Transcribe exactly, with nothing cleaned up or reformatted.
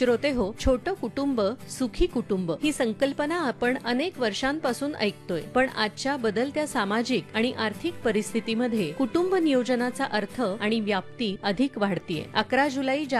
श्रोते हो, छोटं कुटुंब सुखी कुटुंब ही संकल्पना आपण अनेक वर्षांपासून ऐकतोय, पण आजच्या बदलत्या सामाजिक आणि आर्थिक परिस्थितीमध्ये कुटुंब नियोजनाचा अर्थ आणि व्याप्ती अधिक वाढतीये. अकरा जुलै